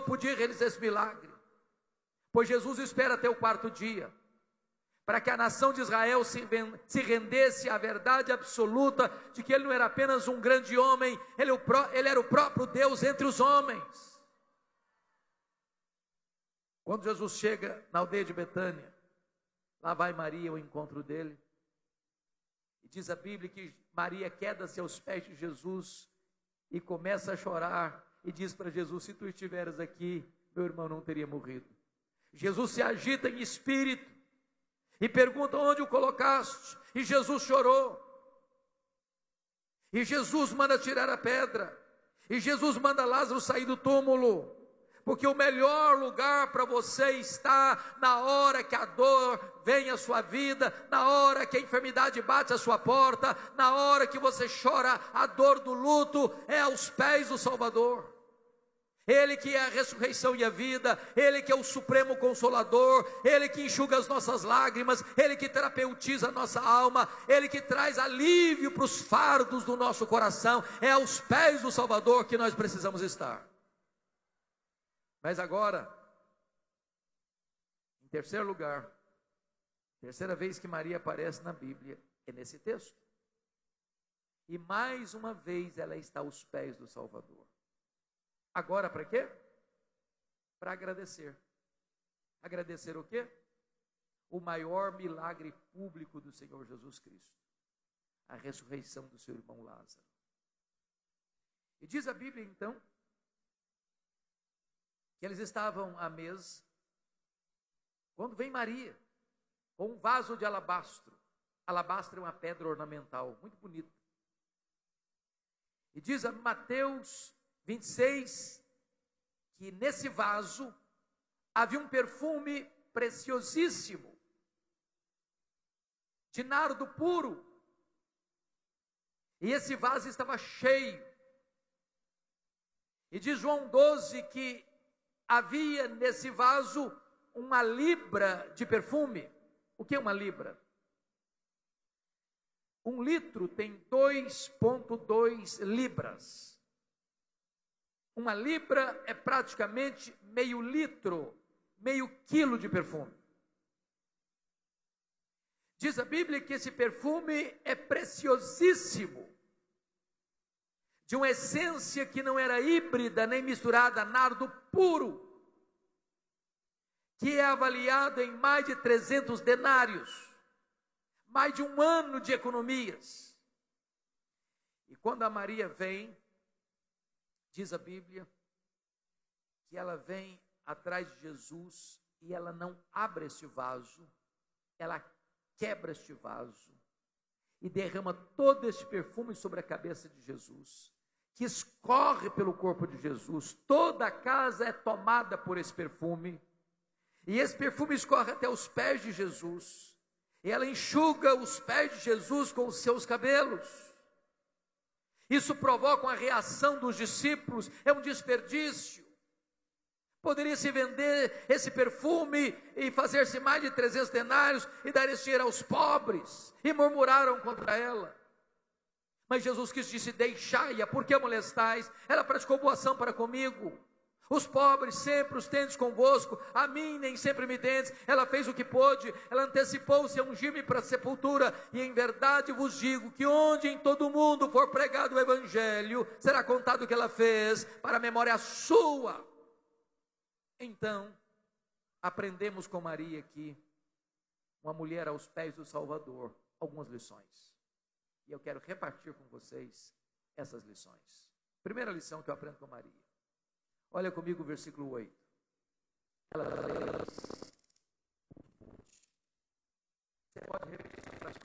podia realizar esse milagre, pois Jesus espera até o quarto dia, para que a nação de Israel se rendesse à verdade absoluta de que ele não era apenas um grande homem, ele era o próprio Deus entre os homens. Quando Jesus chega na aldeia de Betânia, lá vai Maria ao encontro dele, e diz a Bíblia que Maria queda-se aos pés de Jesus e começa a chorar, e diz para Jesus: se tu estiveras aqui, meu irmão não teria morrido. Jesus se agita em espírito, e pergunta: onde o colocaste? E Jesus chorou, e Jesus manda tirar a pedra, e Jesus manda Lázaro sair do túmulo, porque o melhor lugar para você está na hora que a dor vem à sua vida, na hora que a enfermidade bate à sua porta, na hora que você chora a dor do luto, é aos pés do Salvador. Ele que é a ressurreição e a vida, Ele que é o supremo consolador, Ele que enxuga as nossas lágrimas, Ele que terapeutiza a nossa alma, Ele que traz alívio para os fardos do nosso coração. É aos pés do Salvador que nós precisamos estar. Mas agora, em terceiro lugar, terceira vez que Maria aparece na Bíblia, é nesse texto. E mais uma vez ela está aos pés do Salvador. Agora para quê? Para agradecer. Agradecer o quê? O maior milagre público do Senhor Jesus Cristo. A ressurreição do seu irmão Lázaro. E diz a Bíblia então, que eles estavam à mesa, quando vem Maria, com um vaso de alabastro. Alabastro é uma pedra ornamental, muito bonita. E diz a Mateus 26, que nesse vaso havia um perfume preciosíssimo, de nardo puro, e esse vaso estava cheio. E diz João 12 que havia nesse vaso uma libra de perfume. O que é uma libra? 1 litro tem 2,2 libras. Uma libra é praticamente meio litro, meio quilo de perfume. Diz a Bíblia que esse perfume é preciosíssimo, de uma essência que não era híbrida nem misturada, nardo puro, que é avaliado em mais de 300 denários, mais de um ano de economias. E quando a Maria vem, diz a Bíblia, que ela vem atrás de Jesus e ela não abre este vaso, ela quebra este vaso e derrama todo este perfume sobre a cabeça de Jesus, que escorre pelo corpo de Jesus. Toda a casa é tomada por esse perfume, e esse perfume escorre até os pés de Jesus, e ela enxuga os pés de Jesus com os seus cabelos. Isso provoca uma reação dos discípulos, é um desperdício. Poderia-se vender esse perfume e fazer-se mais de 300 denários e dar esse dinheiro aos pobres, e murmuraram contra ela. Mas Jesus disse: deixai-a, por que a molestais? Ela praticou boa ação para comigo. Os pobres sempre os tendes convosco, a mim nem sempre me tendes. Ela fez o que pôde, ela antecipou-se a ungir-me para a sepultura. E em verdade vos digo que onde em todo o mundo for pregado o evangelho, será contado o que ela fez para a memória sua. Então, aprendemos com Maria aqui, uma mulher aos pés do Salvador, algumas lições. E eu quero repartir com vocês essas lições. Primeira lição que eu aprendo com Maria. Olha comigo o versículo 8. Ela